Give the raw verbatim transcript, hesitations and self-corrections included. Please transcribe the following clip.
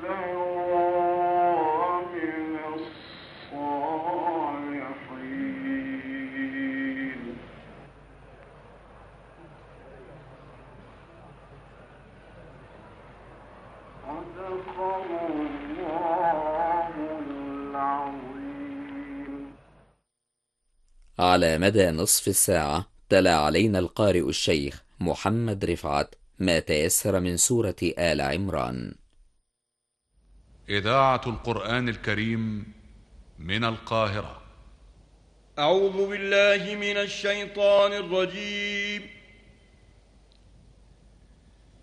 على مدى نصف الساعة تلا علينا القارئ الشيخ محمد رفعت ما تيسر من سورة آل عمران. إذاعة القرآن الكريم من القاهرة. أعوذ بالله من الشيطان الرجيم.